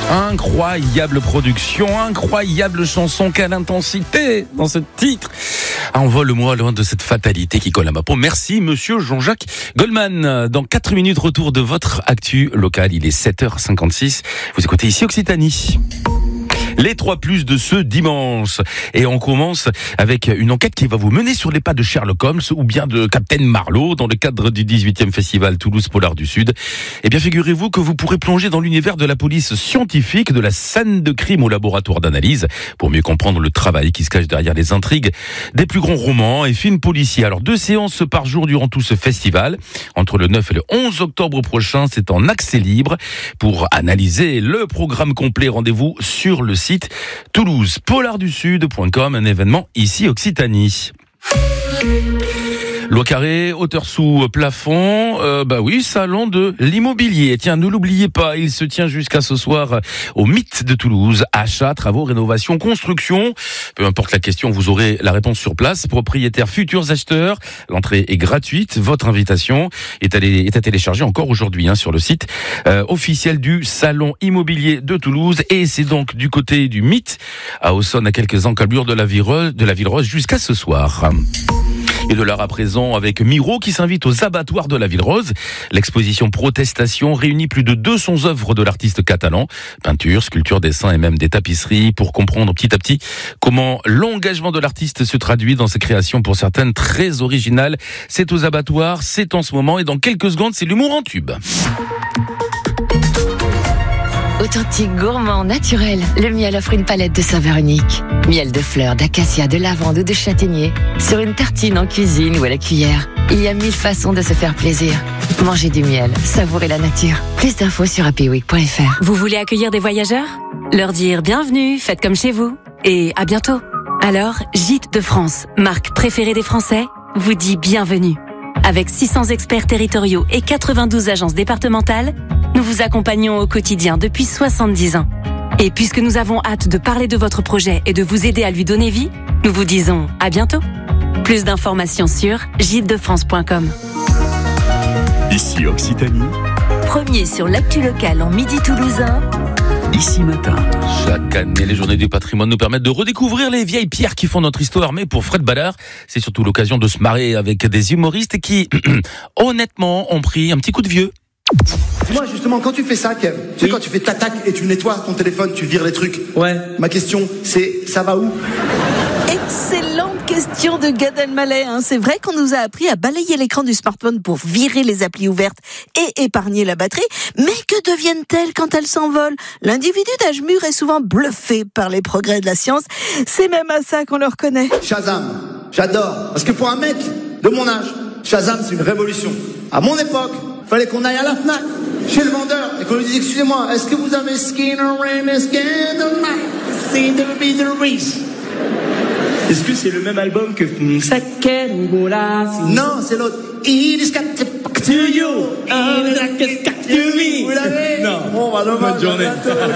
Incroyable production, incroyable chanson, quelle intensité dans ce titre. Envole-moi loin de cette fatalité qui colle à ma peau. Merci monsieur Jean-Jacques Goldman. Dans 4 minutes, retour de votre actu locale. Il est 7h56. Vous écoutez ici Occitanie. Les 3+ de ce dimanche. Et on commence avec une enquête qui va vous mener sur les pas de Sherlock Holmes ou bien de Captain Marlowe dans le cadre du 18e festival Toulouse Polar du Sud. Eh bien, figurez-vous que vous pourrez plonger dans l'univers de la police scientifique, de la scène de crime au laboratoire d'analyse, pour mieux comprendre le travail qui se cache derrière les intrigues des plus grands romans et films policiers. Alors, 2 séances par jour durant tout ce festival. Entre le 9 et le 11 octobre prochain, c'est en accès libre. Pour analyser le programme complet, rendez-vous sur le site toulousepolardusud.com, un événement ici Occitanie. Loi carré, hauteur sous plafond, salon de l'immobilier. Tiens, ne l'oubliez pas, il se tient jusqu'à ce soir au Mythe de Toulouse. Achat, travaux, rénovation, construction. Peu importe la question, vous aurez la réponse sur place. Propriétaires, futurs acheteurs, l'entrée est gratuite. Votre invitation est à télécharger encore aujourd'hui sur le site officiel du Salon immobilier de Toulouse. Et c'est donc du côté du Mythe, à Auxonne, à quelques encablures de la Ville Rose, jusqu'à ce soir. Et de l'art à présent avec Miro qui s'invite aux abattoirs de la Ville Rose. L'exposition Protestation réunit plus de 200 œuvres de l'artiste catalan. Peinture, sculpture, dessin et même des tapisseries pour comprendre petit à petit comment l'engagement de l'artiste se traduit dans ses créations, pour certaines très originales. C'est aux abattoirs, c'est en ce moment, et dans quelques secondes, c'est l'humour en tube. Authentique, gourmand, naturel, le miel offre une palette de saveurs uniques. Miel de fleurs, d'acacia, de lavande ou de châtaignier. Sur une tartine en cuisine ou à la cuillère. Il y a 1000 façons de se faire plaisir. Mangez du miel, savourez la nature. Plus d'infos sur happyweek.fr. Vous voulez accueillir des voyageurs ? Leur dire bienvenue, faites comme chez vous. Et à bientôt. Alors, Gîtes de France, marque préférée des Français, vous dit bienvenue. Avec 600 experts territoriaux et 92 agences départementales, nous vous accompagnons au quotidien depuis 70 ans. Et puisque nous avons hâte de parler de votre projet et de vous aider à lui donner vie, nous vous disons à bientôt. Plus d'informations sur gîtesdefrance.com. Ici Occitanie. Premier sur l'actu locale en midi toulousain. Ici Matin. Chaque année, les journées du patrimoine nous permettent de redécouvrir les vieilles pierres qui font notre histoire. Mais pour Fred Ballard, c'est surtout l'occasion de se marrer avec des humoristes qui, honnêtement, ont pris un petit coup de vieux. Dis-moi justement, quand tu fais ça, Kev, tu sais, quand tu fais tac et tu nettoies ton téléphone, tu vires les trucs. Ouais. Ma question, c'est, ça va où ? Excellente question de Gad Elmaleh. C'est vrai qu'on nous a appris à balayer l'écran du smartphone pour virer les applis ouvertes et épargner la batterie. Mais que deviennent-elles quand elles s'envolent ? L'individu d'âge mûr est souvent bluffé par les progrès de la science. C'est même à ça qu'on le reconnaît. Shazam, j'adore. Parce que pour un mec de mon âge, Shazam, c'est une révolution. À mon époque, fallait qu'on aille à la Fnac, chez le vendeur, et qu'on lui dise, excusez-moi, est-ce que vous avez Skinner and Skinner? C'est de Reese. Est-ce que c'est le même album que Saken ou Bola? Non, c'est l'autre. It is got to you. Vous l'avez? Non. Bon, bah, dommage. Bonne journée.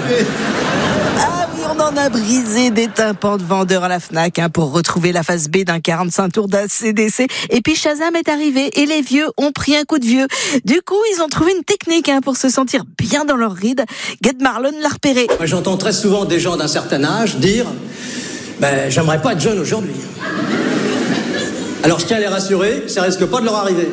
Ah oui, on en a brisé des tympans de vendeurs à la Fnac pour retrouver la face B d'un 45 tours d'ACDC. Et puis Shazam est arrivé et les vieux ont pris un coup de vieux. Du coup, ils ont trouvé une technique pour se sentir bien dans leur ride. Gad Marlon l'a repéré. Moi, j'entends très souvent des gens d'un certain âge dire j'aimerais pas être jeune aujourd'hui. Alors je tiens à les rassurer, ça risque pas de leur arriver.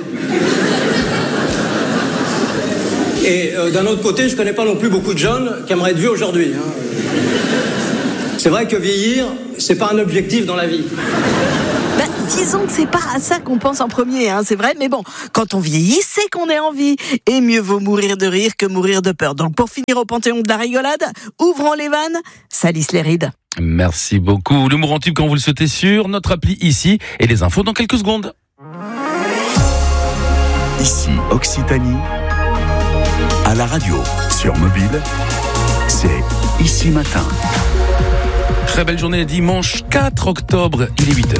Et d'un autre côté, je connais pas non plus beaucoup de jeunes qui aimeraient être vieux aujourd'hui. C'est vrai que vieillir, c'est pas un objectif dans la vie. Disons que c'est pas à ça qu'on pense en premier, c'est vrai, mais bon, quand on vieillit, c'est qu'on est en vie. Et mieux vaut mourir de rire que mourir de peur. Donc pour finir au panthéon de la rigolade, ouvrons les vannes, salissent les rides. Merci beaucoup. L'humour en tube quand vous le souhaitez sur notre appli ici, et les infos dans quelques secondes. Ici Occitanie. À la radio, sur mobile, c'est Ici Matin. Très belle journée, dimanche 4 octobre, il est 8h.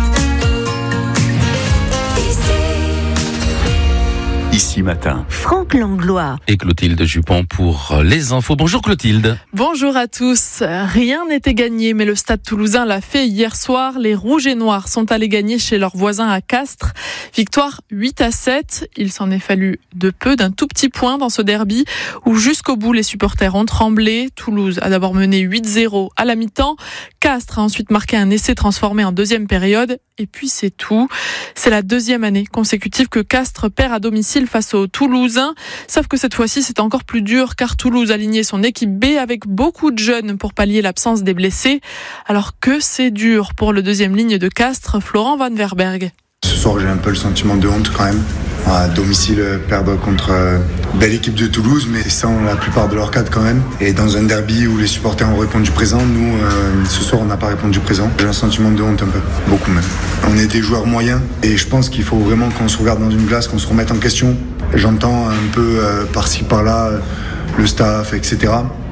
Ici Matin. Franck Philippe Langlois. Et Clotilde Jupon pour les infos. Bonjour Clotilde. Bonjour à tous. Rien n'était gagné, mais le Stade Toulousain l'a fait hier soir. Les Rouges et Noirs sont allés gagner chez leurs voisins à Castres. Victoire 8-7. Il s'en est fallu d'un tout petit point dans ce derby où jusqu'au bout les supporters ont tremblé. Toulouse a d'abord mené 8-0 à la mi-temps. Castres a ensuite marqué un essai transformé en deuxième période. Et puis c'est tout. C'est la deuxième année consécutive que Castres perd à domicile face aux Toulousains. Sauf que cette fois-ci, c'est encore plus dur car Toulouse a aligné son équipe B avec beaucoup de jeunes pour pallier l'absence des blessés. Alors que c'est dur pour le deuxième ligne de Castres, Florent Van Verberg. Ce soir, j'ai un peu le sentiment de honte quand même. À domicile, perdre contre belle équipe de Toulouse, mais sans la plupart de leurs cadres quand même. Et dans un derby où les supporters ont répondu présent, nous, ce soir, on n'a pas répondu présent. J'ai un sentiment de honte un peu, beaucoup même. On est des joueurs moyens et je pense qu'il faut vraiment qu'on se regarde dans une glace, qu'on se remette en question. J'entends un peu par-ci, par-là, le staff, etc.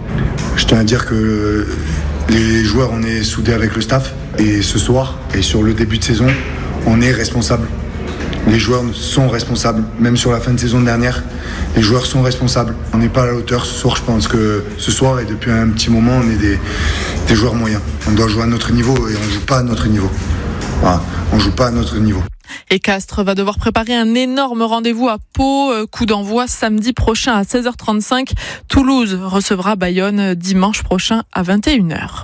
Je tiens à dire que les joueurs, on est soudés avec le staff. Et ce soir, et sur le début de saison, on est responsables. Les joueurs sont responsables, même sur la fin de saison dernière, les joueurs sont responsables. On n'est pas à la hauteur ce soir, je pense que ce soir et depuis un petit moment, on est des joueurs moyens. On doit jouer à notre niveau et on ne joue pas à notre niveau. Voilà, on ne joue pas à notre niveau. Et Castres va devoir préparer un énorme rendez-vous à Pau. Coup d'envoi samedi prochain à 16h35. Toulouse recevra Bayonne dimanche prochain à 21h.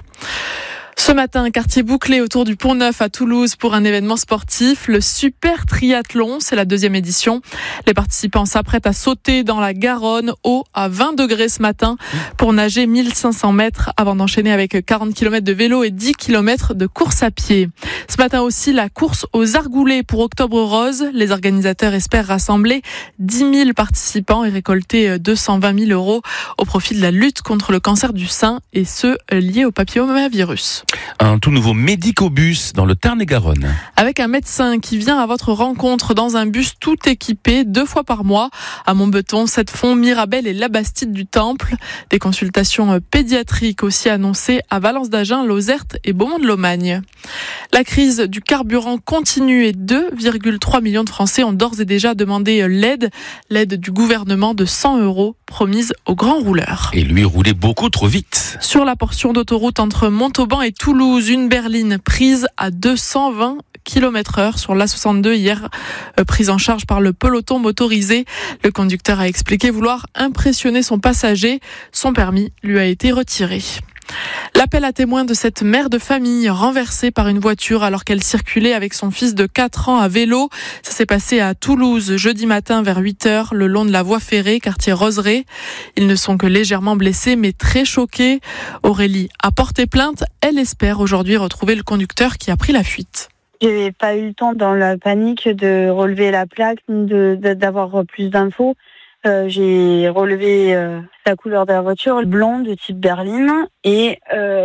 Ce matin, un quartier bouclé autour du Pont-Neuf à Toulouse pour un événement sportif, le Super Triathlon, c'est la 2e édition. Les participants s'apprêtent à sauter dans la Garonne, eau à 20 degrés ce matin, pour nager 1500 mètres avant d'enchaîner avec 40 km de vélo et 10 km de course à pied. Ce matin aussi, la course aux Argoulets pour Octobre Rose. Les organisateurs espèrent rassembler 10 000 participants et récolter 220 000 euros au profit de la lutte contre le cancer du sein et ceux liés au papillomavirus. Un tout nouveau médicobus dans le Tarn-et-Garonne. Avec un médecin qui vient à votre rencontre dans un bus tout équipé 2 fois par mois à Montbeton, Sept-Fonds, Mirabel et la Bastide du Temple. Des consultations pédiatriques aussi annoncées à Valence d'Agen, Lozerte et Beaumont-de-Lomagne. La crise du carburant continue et 2,3 millions de Français ont d'ores et déjà demandé l'aide du gouvernement de 100 € promise aux grands rouleurs. Et lui roulait beaucoup trop vite. Sur la portion d'autoroute entre Montauban et Toulouse, une berline prise à 220 km/h sur l'A62 hier, prise en charge par le peloton motorisé. Le conducteur a expliqué vouloir impressionner son passager. Son permis lui a été retiré. L'appel à témoins de cette mère de famille renversée par une voiture alors qu'elle circulait avec son fils de 4 ans à vélo. Ça s'est passé à Toulouse jeudi matin vers 8h le long de la voie ferrée, quartier Roseraie. Ils ne sont que légèrement blessés mais très choqués. Aurélie a porté plainte. Elle espère aujourd'hui retrouver le conducteur qui a pris la fuite. J'ai pas eu le temps dans la panique de relever la plaque, d'avoir plus d'infos. J'ai relevé la couleur de la voiture, blond de type berline, et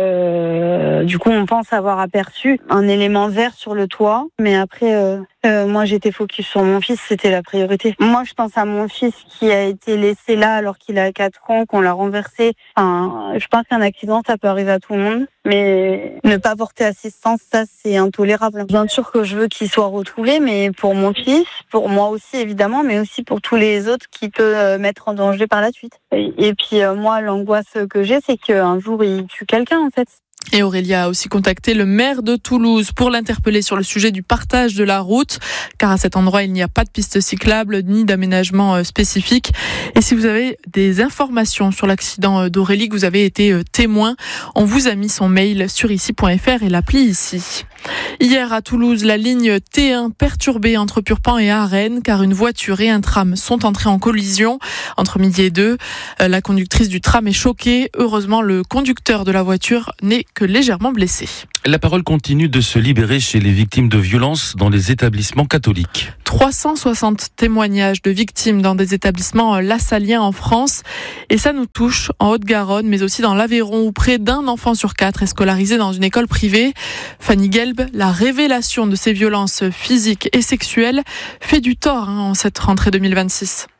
du coup on pense avoir aperçu un élément vert sur le toit, mais après moi j'étais focus sur mon fils, c'était la priorité. Moi je pense à mon fils qui a été laissé là alors qu'il a 4 ans, qu'on l'a renversé. Enfin, je pense qu'un accident ça peut arriver à tout le monde, mais ne pas porter assistance, ça c'est intolérable. Bien sûr que je veux qu'il soit retrouvé, mais pour mon fils, pour moi aussi évidemment, mais aussi pour tous les autres qui peuvent mettre en danger par la suite. Et puis moi l'angoisse que j'ai, c'est qu'un jour il tue quelqu'un en fait. Et Aurélie a aussi contacté le maire de Toulouse pour l'interpeller sur le sujet du partage de la route, car à cet endroit, il n'y a pas de piste cyclable ni d'aménagement spécifique. Et si vous avez des informations sur l'accident d'Aurélie, que vous avez été témoin, on vous a mis son mail sur ici.fr et l'appli ici. Hier à Toulouse, la ligne T1 perturbée entre Purpan et Arène, car une voiture et un tram sont entrés en collision entre midi et 2. La conductrice du tram est choquée. Heureusement, le conducteur de la voiture n'est que légèrement blessé. La parole continue de se libérer chez les victimes de violences dans les établissements catholiques. 360 témoignages de victimes dans des établissements lassaliens en France. Et ça nous touche en Haute-Garonne, mais aussi dans l'Aveyron, où près d'un enfant sur 4 est scolarisé dans une école privée. Fanny Gelb, la révélation de ces violences physiques et sexuelles fait du tort en cette rentrée 2026.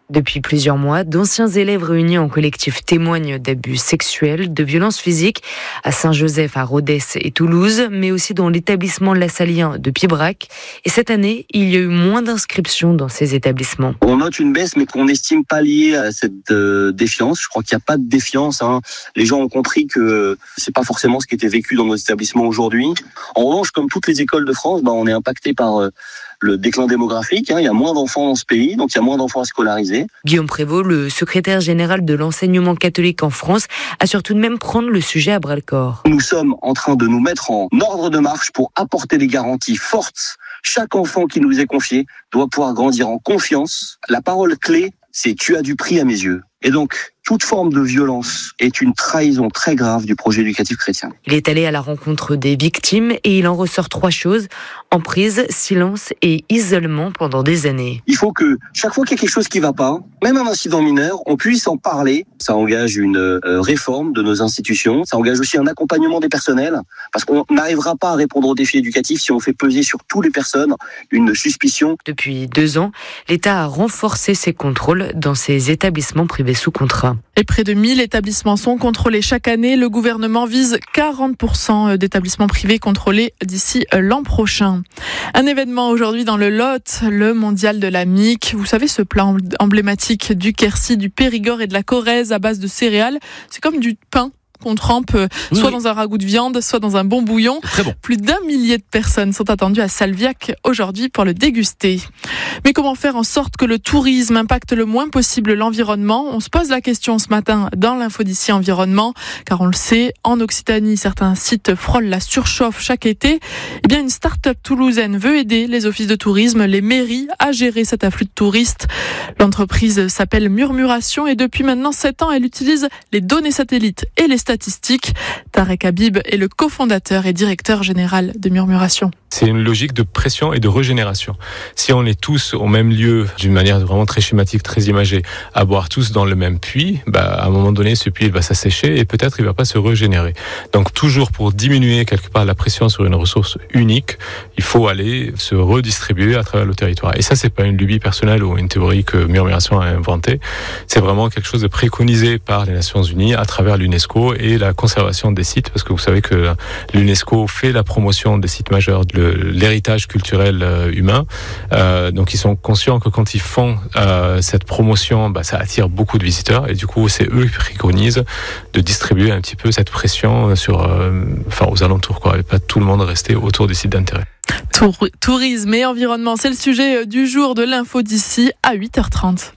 Depuis plusieurs mois, d'anciens élèves réunis en collectif témoignent d'abus sexuels, de violences physiques à Saint-Joseph, à Rodez et Toulouse, mais aussi dans l'établissement lassalien de Pibrac. Et cette année, il y a eu moins d'inscriptions dans ces établissements. On note une baisse, mais qu'on n'estime pas liée à cette défiance. Je crois qu'il n'y a pas de défiance. Les gens ont compris que c'est pas forcément ce qui était vécu dans nos établissements aujourd'hui. En revanche, comme toutes les écoles de France, on est impacté par le déclin démographique. Il y a moins d'enfants dans ce pays, donc il y a moins d'enfants à scolariser. Guillaume Prévost, le secrétaire général de l'enseignement catholique en France, assure tout de même prendre le sujet à bras-le-corps. Nous sommes en train de nous mettre en ordre de marche pour apporter des garanties fortes. Chaque enfant qui nous est confié doit pouvoir grandir en confiance. La parole clé, c'est « tu as du prix à mes yeux ». Et donc, toute forme de violence est une trahison très grave du projet éducatif chrétien. Il est allé à la rencontre des victimes et il en ressort 3 choses: emprise, silence et isolement pendant des années. Il faut que chaque fois qu'il y a quelque chose qui ne va pas, même un incident mineur, on puisse en parler. Ça engage une réforme de nos institutions, ça engage aussi un accompagnement des personnels, parce qu'on n'arrivera pas à répondre aux défis éducatifs si on fait peser sur toutes les personnes une suspicion. Depuis 2 ans, l'État a renforcé ses contrôles dans ses établissements privés sous contrat. Et près de 1000 établissements sont contrôlés chaque année. Le gouvernement vise 40% d'établissements privés contrôlés d'ici l'an prochain. Un événement aujourd'hui dans le Lot, le mondial de la mique. Vous savez, ce plat emblématique du Quercy, du Périgord et de la Corrèze à base de céréales. C'est comme du pain qu'on trempe soit dans un ragoût de viande, soit dans un bon bouillon. Très bon. Plus d'1 millier de personnes sont attendues à Salviac aujourd'hui pour le déguster. Mais comment faire en sorte que le tourisme impacte le moins possible l'environnement ? On se pose la question ce matin dans l'info d'ici environnement, car on le sait, en Occitanie, certains sites frôlent la surchauffe chaque été. Eh bien, une start-up toulousaine veut aider les offices de tourisme, les mairies à gérer cet afflux de touristes. L'entreprise s'appelle Murmuration et depuis maintenant 7 ans, elle utilise les données satellites et les statistiques. Tarek Habib est le cofondateur et directeur général de Murmuration. C'est une logique de pression et de régénération. Si on est tous au même lieu, d'une manière vraiment très schématique, très imagée, à boire tous dans le même puits, à un moment donné, ce puits va s'assécher et peut-être il va pas se régénérer. Donc toujours pour diminuer quelque part la pression sur une ressource unique, il faut aller se redistribuer à travers le territoire. Et ça, c'est pas une lubie personnelle ou une théorie que Murmuration a inventée. C'est vraiment quelque chose de préconisé par les Nations Unies à travers l'UNESCO et la conservation des sites, parce que vous savez que l'UNESCO fait la promotion des sites majeurs de l'héritage culturel humain. Donc ils sont conscients que quand ils font cette promotion, ça attire beaucoup de visiteurs et du coup c'est eux qui préconisent de distribuer un petit peu cette pression sur, aux alentours, et pas tout le monde rester autour des sites d'intérêt. Tourisme et environnement, c'est le sujet du jour de l'info d'ici à 8h30.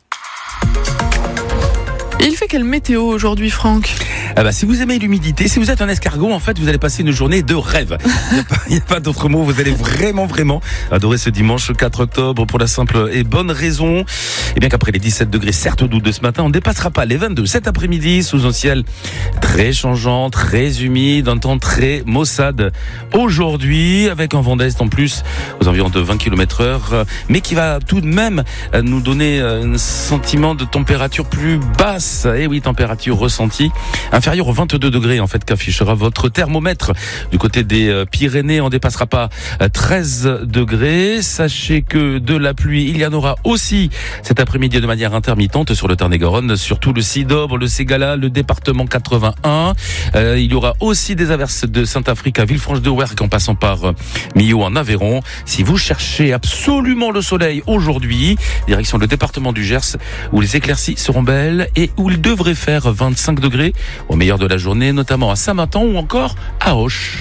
Et il fait quelle météo aujourd'hui, Franck ? Si vous aimez l'humidité, si vous êtes un escargot, en fait, vous allez passer une journée de rêve. Il n'y a pas d'autre mot. Vous allez vraiment adorer ce dimanche 4 octobre pour la simple et bonne raison. Et bien qu'après les 17 degrés, certes doux de ce matin, on ne dépassera pas les 22 cet après-midi sous un ciel très changeant, très humide, un temps très maussade aujourd'hui, avec un vent d'est en plus aux environs de 20 km/h, mais qui va tout de même nous donner un sentiment de température plus basse. Et oui, température ressentie inférieure aux 22 degrés en fait qu'affichera votre thermomètre du côté des Pyrénées. On ne dépassera pas 13 degrés. Sachez que de la pluie, il y en aura aussi cet après-midi de manière intermittente sur le Tarn-et-Garonne, surtout le Cidobre, le Ségala, le département 81. Il y aura aussi des averses de Saint-Afrique à Villefranche-de-Ouergue en passant par Millau en Aveyron. Si vous cherchez absolument le soleil aujourd'hui, direction le département du Gers où les éclaircies seront belles et où il devrait faire 25 degrés au meilleur de la journée, notamment à Saint-Martin ou encore à Auch.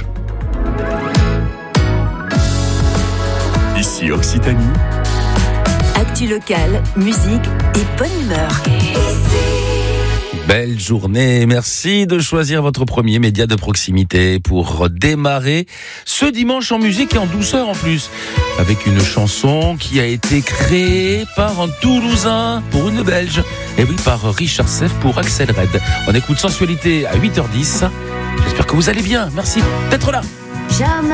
Ici Occitanie. Actu locale, musique et bonne humeur. Belle journée, merci de choisir votre premier média de proximité pour démarrer ce dimanche en musique et en douceur en plus, avec une chanson qui a été créée par un Toulousain pour une Belge, et oui, par Richard Seff pour Axel Red. On écoute Sensualité à 8h10, j'espère que vous allez bien, merci d'être là. Jamais